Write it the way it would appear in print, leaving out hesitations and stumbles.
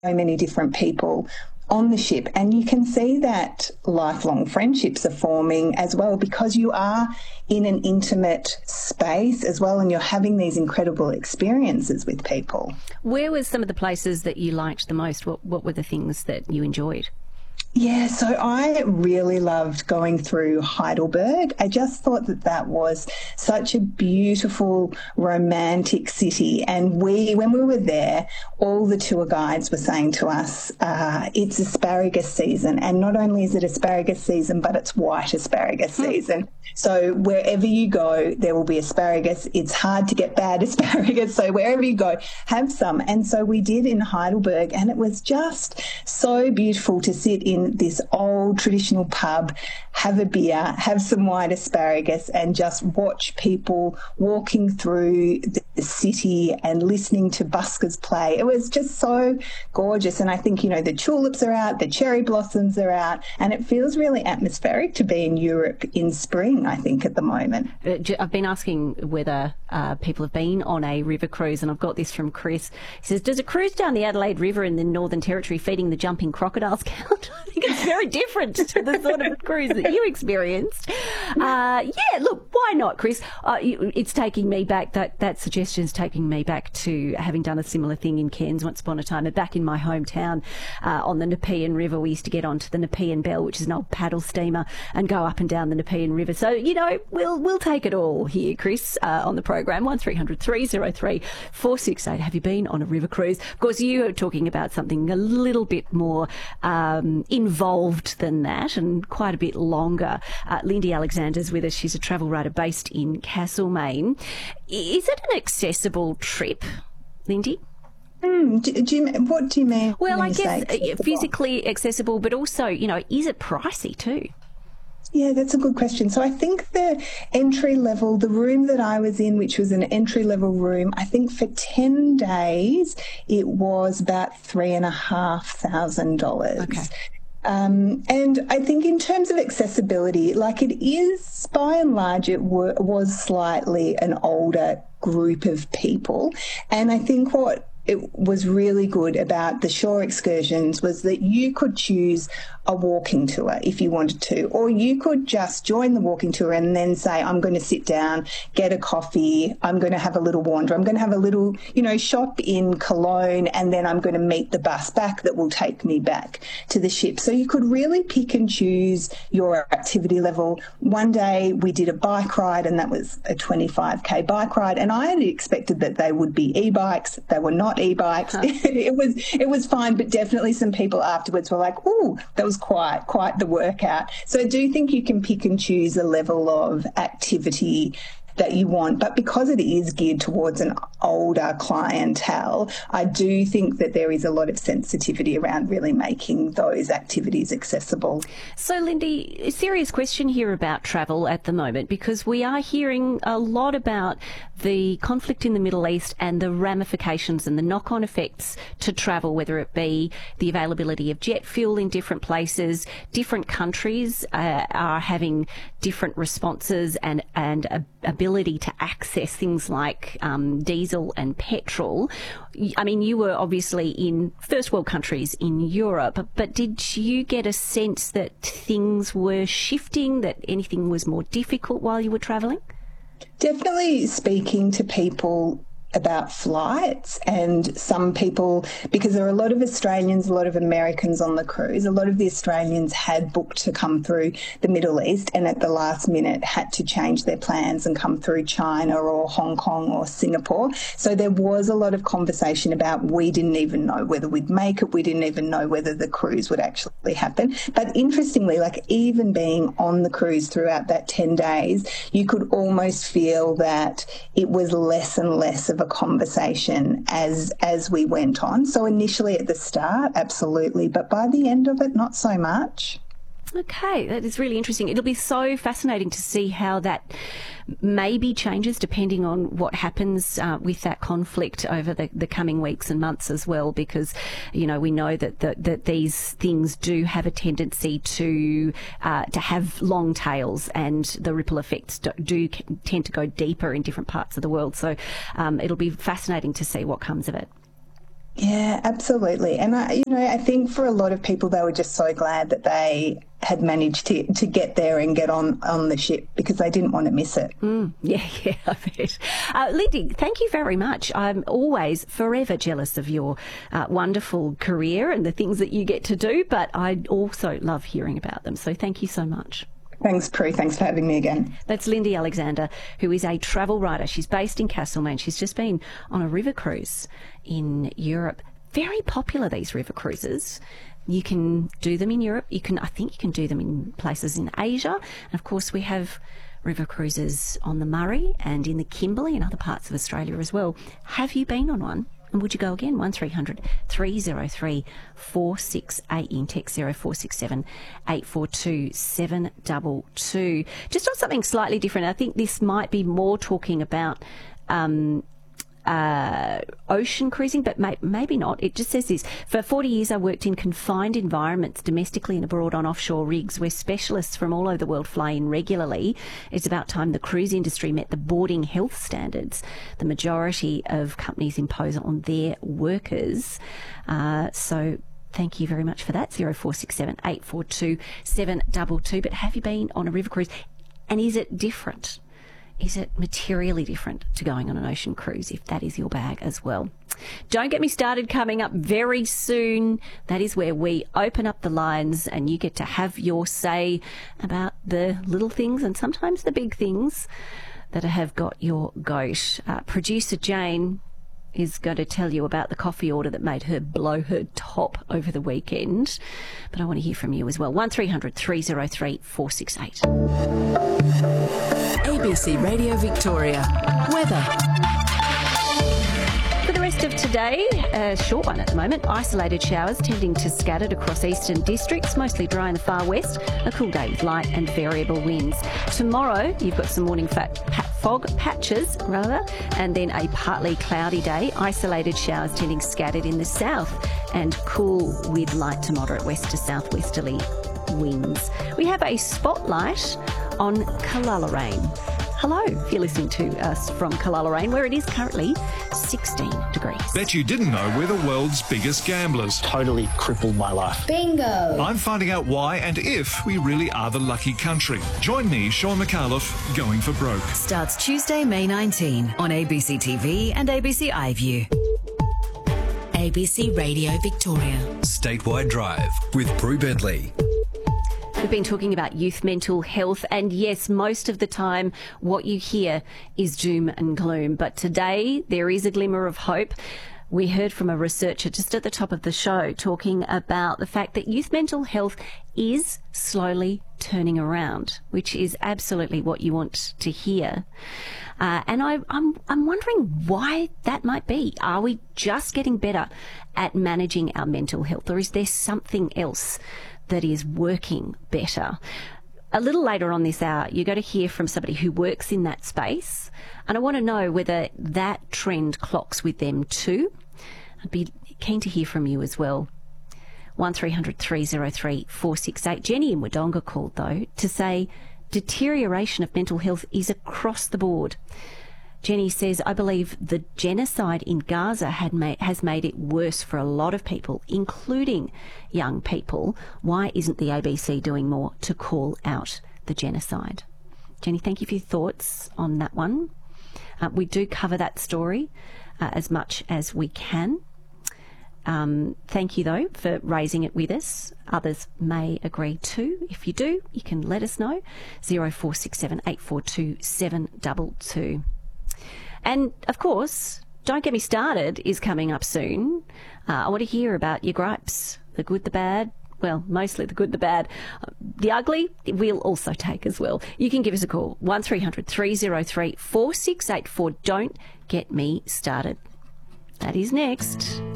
many different people on the ship, and you can see that lifelong friendships are forming as well, because you are in an intimate space as well, and you're having these incredible experiences with people. Where were some of the places that you liked the most? What were the things that you enjoyed? Yeah, so I really loved going through Heidelberg. I just thought that that was such a beautiful, romantic city. And when we were there, all the tour guides were saying to us, it's asparagus season. And not only is it asparagus season, but it's white asparagus season. So wherever you go, there will be asparagus. It's hard to get bad asparagus. So wherever you go, have some. And so we did in Heidelberg, and it was just so beautiful to sit in this old traditional pub, have a beer, have some white asparagus, and just watch people walking through the city and listening to buskers play. It was just so gorgeous. And I think, the tulips are out, the cherry blossoms are out, and it feels really atmospheric to be in Europe in spring, I think, at the moment. I've been asking whether people have been on a river cruise, and I've got this from Chris. He says, does a cruise down the Adelaide River in the Northern Territory feeding the jumping crocodiles count? I think it's very different to the sort of cruise that you experienced. Yeah, look, why not, Chris? It's taking me back, that suggestion's taking me back to having done a similar thing in Cairns once upon a time. And back in my hometown on the Nepean River, we used to get onto the Nepean Bell, which is an old paddle steamer, and go up and down the Nepean River. So, we'll take it all here, Chris, on the program. 1300 303 468. Have you been on a river cruise? Of course, you are talking about something a little bit more involved than that, and quite a bit longer. Lindy Alexander's with us. She's a travel writer based in Castlemaine. Is it an accessible trip, Lindy? What do you mean? Well, I guess physically accessible, but also, is it pricey too? Yeah, that's a good question. So I think the entry level, the room that I was in, which was an entry level room, I think for 10 days it was about $3,500. Okay. And I think in terms of accessibility, it is, by and large, it was slightly an older group of people. And I think what it was really good about the shore excursions was that you could choose a walking tour if you wanted to, or you could just join the walking tour and then say, I'm going to sit down, get a coffee, I'm going to have a little wander, I'm going to have a little, shop in Cologne, and then I'm going to meet the bus back that will take me back to the ship. So you could really pick and choose your activity level. One day we did a bike ride, and that was a 25k bike ride, and I had expected that they would be e-bikes. They were not e-bikes. Huh. It was fine, but definitely some people afterwards were like, "Ooh, that was quite the workout." So I do think you can pick and choose a level of activity that you want, but because it is geared towards an older clientele, I do think that there is a lot of sensitivity around really making those activities accessible. So, Lindy, a serious question here about travel at the moment, because we are hearing a lot about the conflict in the Middle East and the ramifications and the knock-on effects to travel, whether it be the availability of jet fuel in different places. Different countries are having different responses and ability to access things like diesel and petrol. I mean, you were obviously in first world countries in Europe, but did you get a sense that things were shifting, that anything was more difficult while you were travelling? Definitely speaking to people about flights, and some people, because there are a lot of Australians, a lot of Americans on the cruise, a lot of the Australians had booked to come through the Middle East and at the last minute had to change their plans and come through China or Hong Kong or Singapore. So there was a lot of conversation about, we didn't even know whether we'd make it, we didn't even know whether the cruise would actually happen. But interestingly, even being on the cruise throughout that 10 days, you could almost feel that it was less and less of a conversation as we went on. So initially at the start, absolutely, but by the end of it, not so much. Okay, that is really interesting. It'll be so fascinating to see how that maybe changes depending on what happens with that conflict over the coming weeks and months as well, because, we know that these things do have a tendency to have long tails, and the ripple effects do tend to go deeper in different parts of the world. So it'll be fascinating to see what comes of it. Yeah, absolutely. And I think for a lot of people, they were just so glad that they had managed to get there and get on the ship because they didn't want to miss it. Yeah, I bet. Lindy, thank you very much. I'm always forever jealous of your wonderful career and the things that you get to do, but I also love hearing about them. So thank you so much. Thanks, Prue. Thanks for having me again. That's Lindy Alexander, who is a travel writer. She's based in Castlemaine. She's just been on a river cruise in Europe. Very popular, these river cruises. You can do them in Europe. I think you can do them in places in Asia. And of course, we have river cruises on the Murray and in the Kimberley and other parts of Australia as well. Have you been on one? And would you go again? 1300 303 468 in text 0467 842 722. Just on something slightly different, I think this might be more talking about ocean cruising, but maybe not. It just says this: for 40 years I worked in confined environments domestically and abroad on offshore rigs where specialists from all over the world fly in regularly. It's about time the cruise industry met the boarding health standards the majority of companies impose on their workers. So thank you very much for that. 0467 842 722. But have you been on a river cruise, and is it different? Is it materially different to going on an ocean cruise, if that is your bag as well? Don't Get Me Started coming up very soon. That is where we open up the lines and you get to have your say about the little things and sometimes the big things that have got your goat. Producer Jane is going to tell you about the coffee order that made her blow her top over the weekend. But I want to hear from you as well. 1300 303 468. ABC Radio Victoria. Weather. For the rest of today, a short one at the moment. Isolated showers tending to scattered across eastern districts, mostly dry in the far west. A cool day with light and variable winds. Tomorrow, you've got some morning fog patches, and then a partly cloudy day. Isolated showers tending scattered in the south and cool with light to moderate west to southwesterly winds. We have a spotlight on Callalaine. Hello, if you're listening to us from Callalaine, where it is currently 16 degrees. Bet you didn't know we're the world's biggest gamblers. Totally crippled my life. Bingo! I'm finding out why and if we really are the lucky country. Join me, Sean McAuliffe, Going for Broke. Starts Tuesday, May 19 on ABC TV and ABC iView. ABC Radio Victoria. Statewide Drive with Prue Bentley. We've been talking about youth mental health, and yes, most of the time what you hear is doom and gloom. But today there is a glimmer of hope. We heard from a researcher just at the top of the show talking about the fact that youth mental health is slowly turning around, which is absolutely what you want to hear. And I'm wondering why that might be. Are we just getting better at managing our mental health, or is there something else that is working better? A little later on this hour, you're going to hear from somebody who works in that space, and I want to know whether that trend clocks with them too. I'd be keen to hear from you as well. 1300 303 468. Jenny in Wodonga called, though, to say deterioration of mental health is across the board. Jenny says, I believe the genocide in Gaza has made it worse for a lot of people, including young people. Why isn't the ABC doing more to call out the genocide? Jenny, thank you for your thoughts on that one. We do cover that story as much as we can. Thank you, though, for raising it with us. Others may agree too. If you do, you can let us know. 0467 842 722. And, of course, Don't Get Me Started is coming up soon. I want to hear about your gripes, the good, the bad. Well, mostly the good, the bad. The ugly, we'll also take as well. You can give us a call, 1300 303 4684. Don't Get Me Started. That is next.